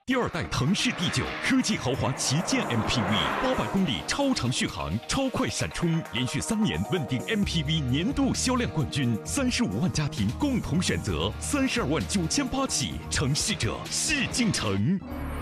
第二代腾势第9科技豪华旗舰 MPV，800公里超长续航，超快闪充，连续3年稳定 MPV 年度销量冠军，35万家庭共同选择，32万9千8起，诚信者是进城。